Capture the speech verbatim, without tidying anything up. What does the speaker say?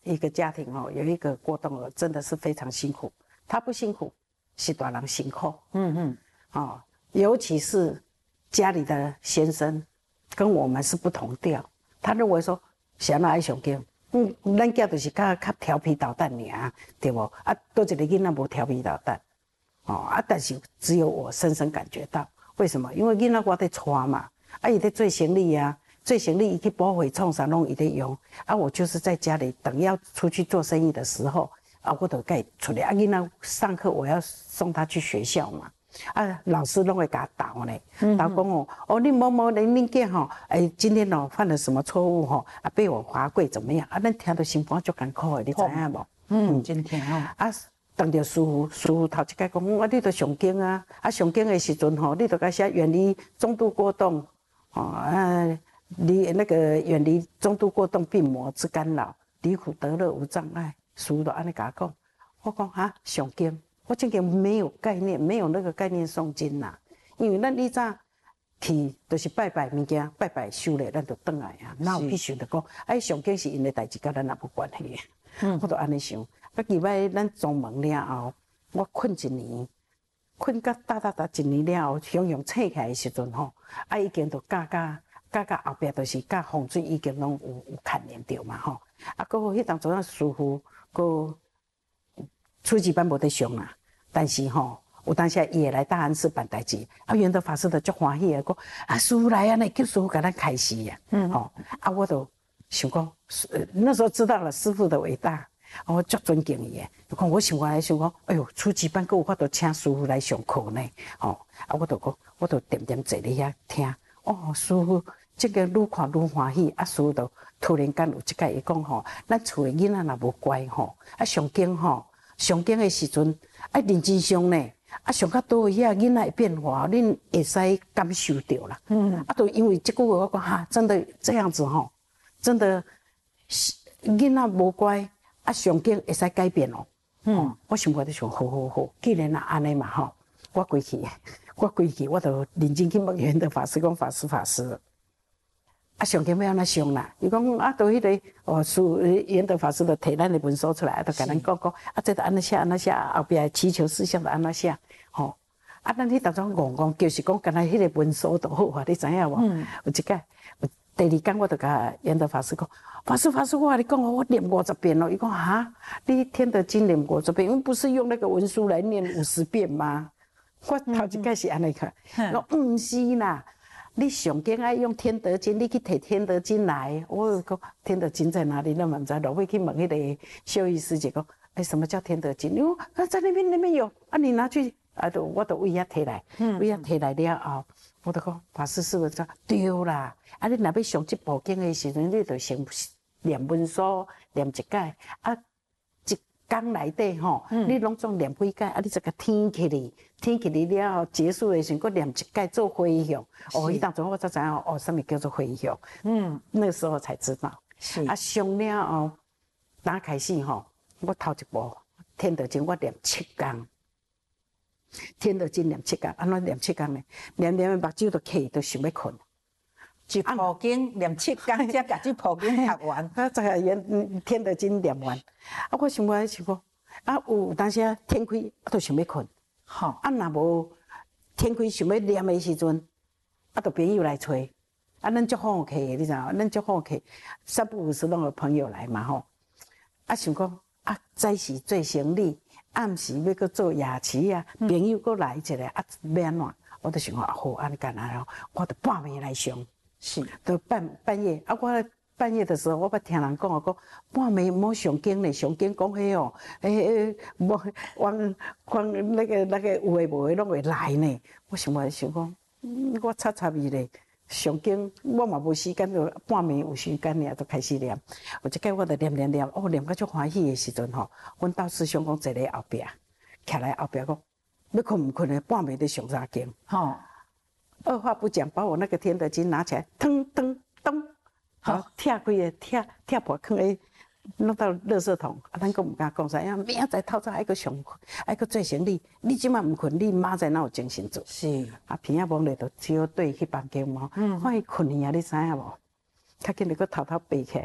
一个家庭哦，有一个过动儿，真的是非常辛苦。他不辛苦，是大人辛苦。嗯嗯，哦，尤其是家里的先生，跟我们是不同调。他认为说，谁那爱上经，嗯，咱家就是较较调皮捣蛋尔，对不？啊，多一个囡仔无调皮捣蛋，哦啊，但是只有我深深感觉到，为什么？因为囡仔我在带嘛，啊，伊在做行李呀、啊。做行李，伊去补货创啥拢伊在用，啊，我就是在家里等要出去做生意的时候，啊，我都该出来。啊，囡仔上课我要送他去学校嘛，啊，老师拢会给他导呢，导讲哦，哦，你某某人恁囝吼，哎，今天哦犯了什么错误吼，啊，被我罚跪怎么样？啊，咱听到心肝足艰苦的，你知影无？ 嗯，真听哦。 啊，当着师傅，师傅头一摆讲，我你都上经啊，啊上经的时阵吼，你都该写远离中度过动，哦啊。离那个远离中度过动病魔之干扰，离苦得乐无障碍。师父都安尼甲我讲，我讲哈上经，我真个没有概念，没有那个概念诵经呐。因为咱以早去就是拜拜物件，拜拜修嘞，咱就转来啊。哪有必须的讲，哎上经是因的代志，甲咱也无关系。嗯，我都安尼想。啊，入来咱宗门了后，我困一年，困到哒哒哒一年了后，雄雄醒起来的时阵吼，啊已经都教教。甲甲后壁就是甲风水已经拢有有牵连着嘛吼，啊，搁迄当阵啊师傅搁初级班无得上啦，但是吼有当时伊会来大安寺办代志，啊，圆德法师就足欢喜个讲，啊师傅来啊，那叫师傅甲咱开示呀，嗯，吼，啊我都想讲，那时候知道了师傅的伟大，我足尊敬伊个，讲我想过来想讲，哎哟，初级班搁有法度请师傅来上课呢，吼，啊我就讲，我就点点坐咧遐听。哦，师傅，这个愈看愈欢喜，啊，师傅就突然间有一摆伊讲吼，咱厝的囡仔若无乖吼，啊上经吼，上经的时阵爱认真上呢，啊上到倒位遐囡仔的变化，恁会使感受到啦。嗯，啊，都因为这句话我讲哈，真的这样子吼，真的囡仔无乖，啊上经会使改变哦。嗯，我想我就想，好好好，既然若安尼嘛吼，我归去。我归去，我就认真去问圆德法师，讲法师法师，啊上经要安怎上啦？伊讲啊，到迄个哦，书圆德法师就摕咱的文书出来，啊，就甲咱讲讲，啊，这个安怎写，安怎写，后壁祈求事项就安怎写，吼，啊，咱迄当中戆戆，就是讲，干那迄个文书就好啊，你知影无？嗯、有一摆，第二天我就甲圆德法师讲，法师法师，我跟你讲哦，我念五十遍咯。伊讲哈，你天德经念五十遍，因为不是用那个文书来念五十遍吗？我头一开始安尼看，我唔是啦，你上经爱用天德经，你去摕天德经来。我讲天德经在哪里？那么唔知，落尾去问迄个修义师姐讲，哎，什么叫天德经？因为啊，在那边那边有，啊，你拿去，啊，都我都为遐摕来，为遐摕来了后，我就讲法师是不是说对啦？啊，你若要上这部经的时阵，你就先念文书，念一解啊。工内底吼，你拢总念几解，啊，你这个天起哩，天起哩了后结束的时候，搁念一解做回向。哦，伊当中我才知影哦，什么叫做回向？嗯，那时候才知道。是啊，上了后，打开始吼，我头一部天德经我念七工，天德经念七工，安怎念七工呢？念念目睭都起，都想要困。 一部经念七工，才把这部经读完。 啊，这个原天德经念完，啊，我想我想讲，啊，有当时天开，啊，都想要困。好，啊，若无天开想要念的时阵，啊，就朋友来催，啊，咱足好客，你知影？咱足好客，三不五时拢有朋友来嘛吼。啊，想讲啊，早时做生理，暗时要搁做夜市啊，朋友搁来一个，啊，要安怎？我就想讲，啊，好，安尼干啊，我就半暝来上。是，都半半夜啊！我半夜的时候，我捌听人讲啊，讲半暝莫上经咧，上经讲迄哦，诶诶，莫往往那个那个有诶无诶拢会来呢。我想我想讲，嗯、我插插伊咧，上经我嘛无时间，就半暝有时间尔，就开始念。有一摆我就念念念，哦，念到足欢喜诶时阵吼，阮导师兄讲坐咧后壁，徛来后壁讲，要困毋困咧？半暝咧上啥经？吼。二话不讲，把我那个天德经拿起来，噔噔咚，好，拆开个拆拆破，放喺弄到垃圾桶。啊，咱个唔敢讲啥，因为明仔载透早爱个上，爱个做生理。你即摆唔困，你明仔哪有精神做？是啊，平仔摸咧就只好对去房间嘛。嗯，看伊困去啊，你知影无？较紧你个偷偷爬起来。